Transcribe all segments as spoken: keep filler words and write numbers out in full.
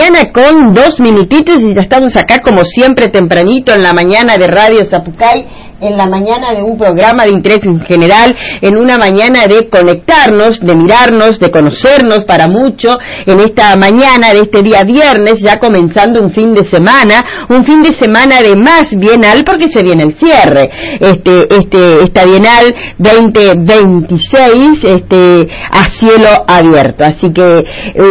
mañana con dos minutitos y ya estamos acá como siempre tempranito en la mañana de Radio Zapucay, en la mañana de un programa de interés en general, en una mañana de conectarnos, de mirarnos, de conocernos para mucho, en esta mañana de este día viernes, ya comenzando un fin de semana, un fin de semana de más bienal, porque se viene el cierre, este, este, esta bienal veinte veintiséis, este, a cielo abierto, así que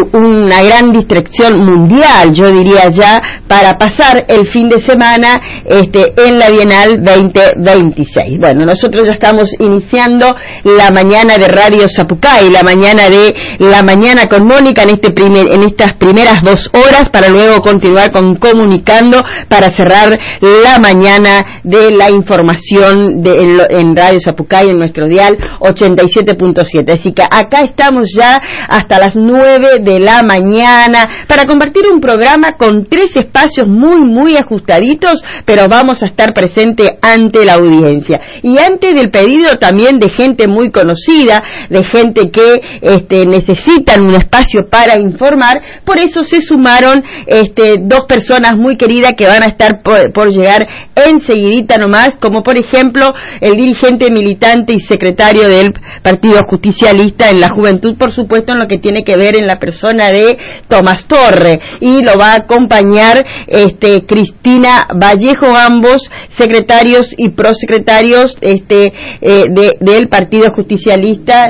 una gran distracción mundial, yo diría ya, para pasar el fin de semana, este, en la bienal veinte veintiséis. Bueno, nosotros ya estamos iniciando la mañana de Radio Zapucay, la mañana de la mañana con Mónica en este primer, en estas primeras dos horas para luego continuar con comunicando para cerrar la mañana de la información de, en, en Radio Zapucay en nuestro dial ochenta y siete punto siete. Así que acá estamos ya hasta las nueve de la mañana para compartir un programa con tres espacios muy muy ajustaditos, pero vamos a estar presente ante la audiencia y antes del pedido también de gente muy conocida, de gente que este, necesitan un espacio para informar. Por eso se sumaron este, dos personas muy queridas que van a estar por, por llegar enseguidita nomás, como por ejemplo el dirigente militante y secretario del Partido Justicialista en la Juventud, por supuesto en lo que tiene que ver en la persona de Tomás Torre, y lo va a acompañar este, Cristina Vallejo, ambos secretarios y prosecretarios este, eh, de, del Partido Justicialista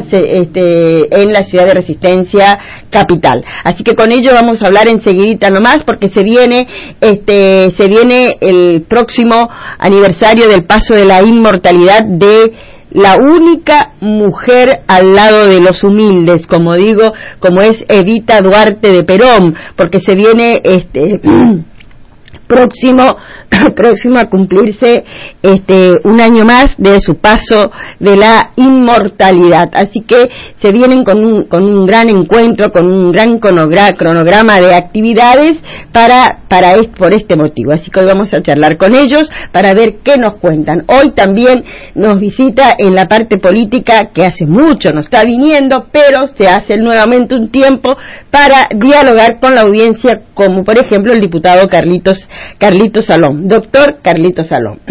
este, en la ciudad de Resistencia Capital. Así que con ello vamos a hablar enseguidita nomás, porque se viene este se viene el próximo aniversario del paso de la inmortalidad de la única mujer al lado de los humildes, como digo, como es Evita Duarte de Perón, porque se viene este próximo próximo a cumplirse este un año más de su paso de la inmortalidad. Así que se vienen con un con un gran encuentro, con un gran cronogra, cronograma de actividades para para est, por este motivo. Así que hoy vamos a charlar con ellos para ver qué nos cuentan. Hoy también nos visita en la parte política, que hace mucho no está viniendo, pero se hace nuevamente un tiempo para dialogar con la audiencia, como por ejemplo el diputado Carlitos Carlitos Salom. Doctor Carlitos Salom.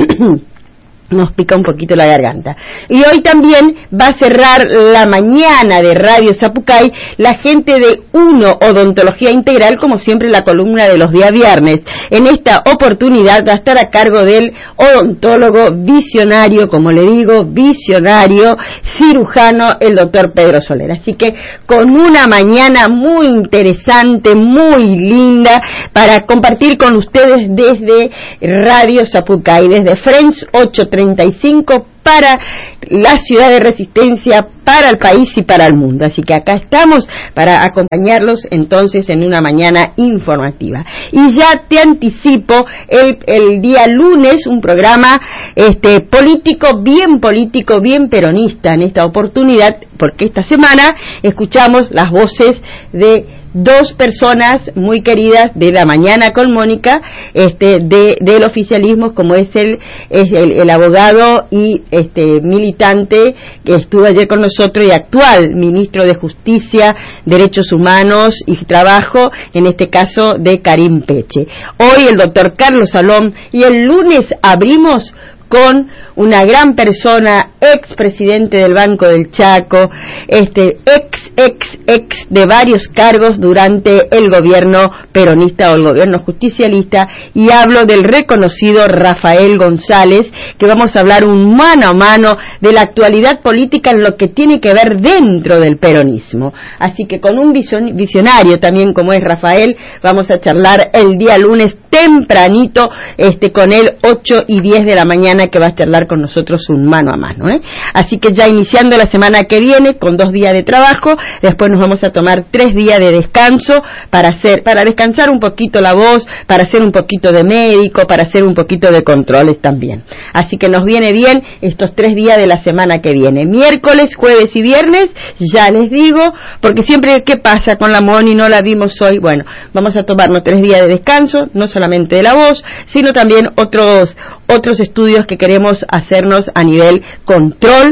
Nos pica un poquito la garganta. Y hoy también va a cerrar la mañana de Radio Zapucay la gente de Uno Odontología Integral, como siempre la columna de los días viernes. En esta oportunidad va a estar a cargo del odontólogo visionario, como le digo, visionario, cirujano, el doctor Pedro Soler. Así que con una mañana muy interesante, muy linda, para compartir con ustedes desde Radio Zapucay, desde Friends ocho treinta y cinco para la ciudad de Resistencia, para el país y para el mundo. Así que acá estamos para acompañarlos entonces en una mañana informativa. Y ya te anticipo el, el día lunes un programa este político, bien político, bien peronista en esta oportunidad, porque esta semana escuchamos las voces de dos personas muy queridas de la mañana con Mónica, este, de, del oficialismo, como es el, es el, el abogado y este militante que estuvo ayer con nosotros y actual ministro de Justicia, Derechos Humanos y Trabajo, en este caso de Karim Peche. Hoy el doctor Carlos Salom, y el lunes abrimos con una gran persona, ex presidente del Banco del Chaco, este ex, ex, ex de varios cargos durante el gobierno peronista o el gobierno justicialista, y hablo del reconocido Rafael González, que vamos a hablar un mano a mano de la actualidad política en lo que tiene que ver dentro del peronismo. Así que con un visionario también como es Rafael, vamos a charlar el día lunes tempranito, este con él ocho y diez de la mañana, que va a charlar con nosotros un mano a mano, ¿eh? Así que ya iniciando la semana que viene con dos días de trabajo, después nos vamos a tomar tres días de descanso para hacer, para descansar un poquito la voz, para hacer un poquito de médico, para hacer un poquito de controles también. Así que nos viene bien estos tres días de la semana que viene, miércoles, jueves y viernes, ya les digo, porque siempre, ¿qué pasa con la Moni? No la vimos hoy. Bueno, vamos a tomarnos tres días de descanso, no solamente de la voz, sino también otros otros estudios que queremos hacernos a nivel control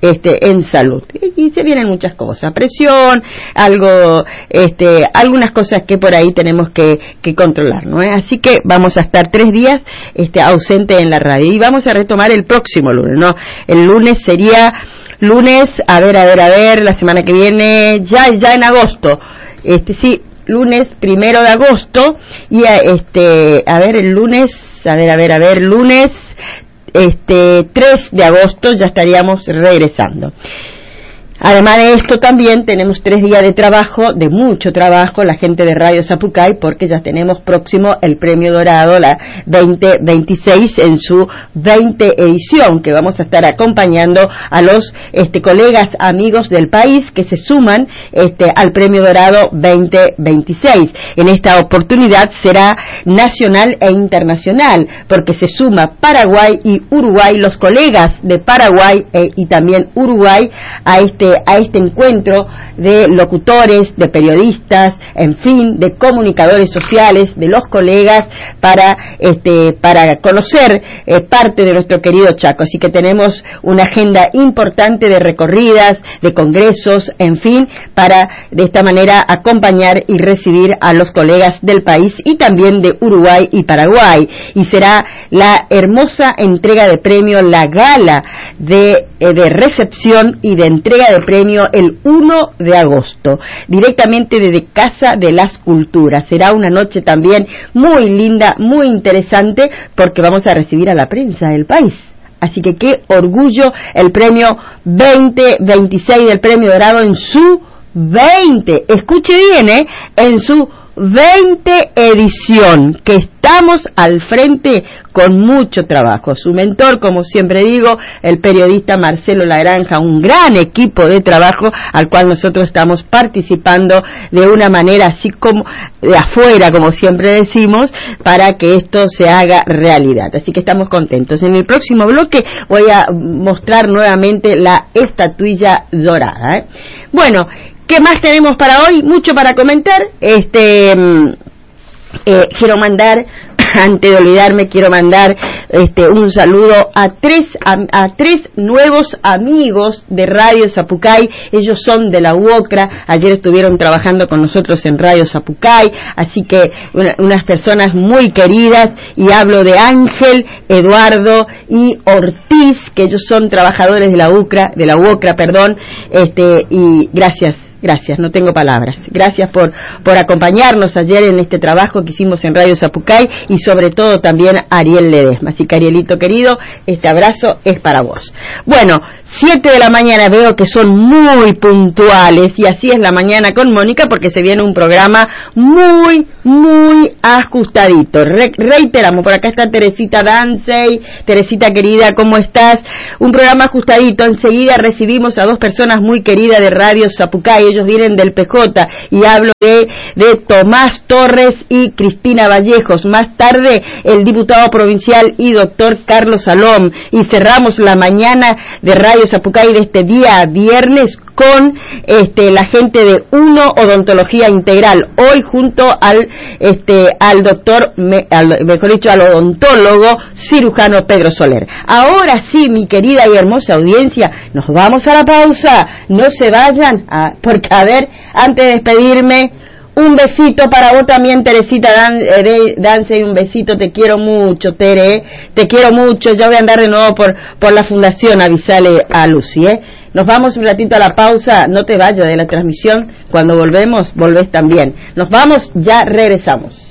este, en salud. Y, y se vienen muchas cosas, presión, algo, este, algunas cosas que por ahí tenemos que, que controlar, ¿no? Así que vamos a estar tres días, este, ausente en la radio y vamos a retomar el próximo lunes, ¿no? El lunes sería lunes, a ver, a ver, a ver, la semana que viene, ya, ya en agosto, este, sí, lunes primero de agosto y este, a ver, el lunes, a ver, a ver, a ver, lunes, este, tres de agosto ya estaríamos regresando. Además de esto también tenemos tres días de trabajo, de mucho trabajo, la gente de Radio Zapucay, porque ya tenemos próximo el Premio Dorado, la veinte veintiséis, en su veinte edición, que vamos a estar acompañando a los este, colegas, amigos del país que se suman este, al Premio Dorado veinte veintiséis. En esta oportunidad será nacional e internacional, porque se suma Paraguay y Uruguay, los colegas de Paraguay e, y también Uruguay a este a este encuentro de locutores, de periodistas, en fin, de comunicadores sociales, de los colegas para este para conocer eh, parte de nuestro querido Chaco. Así que tenemos una agenda importante de recorridas, de congresos, en fin, para de esta manera acompañar y recibir a los colegas del país y también de Uruguay y Paraguay. Y será la hermosa entrega de premio, la gala de, eh, de recepción y de entrega de premio el uno de agosto, directamente desde Casa de las Culturas. Será una noche también muy linda, muy interesante, porque vamos a recibir a la prensa del país. Así que qué orgullo, el premio veinte veintiséis del Premio Dorado en su veinte, escuche bien, ¿eh? En su veinte edición, que estamos al frente con mucho trabajo. Su mentor, como siempre digo, el periodista Marcelo Lagranja, un gran equipo de trabajo al cual nosotros estamos participando de una manera así como de afuera, como siempre decimos, para que esto se haga realidad. Así que estamos contentos. En el próximo bloque voy a mostrar nuevamente la estatuilla dorada, ¿eh? Bueno, ¿qué más tenemos para hoy? Mucho para comentar. Este, eh, quiero mandar, antes de olvidarme, quiero mandar este, un saludo a tres, a, a tres nuevos amigos de Radio Zapucay. Ellos son de la U O C R A. Ayer estuvieron trabajando con nosotros en Radio Zapucay. Así que una, unas personas muy queridas. Y hablo de Ángel, Eduardo y Ortiz, que ellos son trabajadores de la U C R A, de la U O C R A, perdón. Este, y gracias. Gracias, no tengo palabras. Gracias por, por acompañarnos ayer en este trabajo que hicimos en Radio Zapucay y sobre todo también a Ariel Ledesma. Así que, Arielito querido, este abrazo es para vos. Bueno, siete de la mañana, veo que son muy puntuales y así es la mañana con Mónica, porque se viene un programa muy, muy ajustadito. Re- reiteramos, por acá está Teresita Dancey. Teresita querida, ¿cómo estás? Un programa ajustadito. Enseguida recibimos a dos personas muy queridas de Radio Zapucay. Ellos vienen del P J y hablo de, de Tomás Torres y Cristina Vallejos. Más tarde el diputado provincial y doctor Carlos Salom. Y cerramos la mañana de Radio Zapucay de este día viernes con este la gente de Uno Odontología Integral, hoy junto al este al doctor, me, al, mejor dicho, al odontólogo cirujano Pedro Soler. Ahora sí, mi querida y hermosa audiencia, nos vamos a la pausa, no se vayan, a, porque a ver, antes de despedirme, un besito para vos también, Teresita Dan, eh, Dance, y un besito, te quiero mucho, Tere, te quiero mucho. Yo voy a andar de nuevo por, por la fundación, avisale a Lucy, ¿eh? Nos vamos un ratito a la pausa, no te vayas de la transmisión, cuando volvemos, volvés también. Nos vamos, ya regresamos.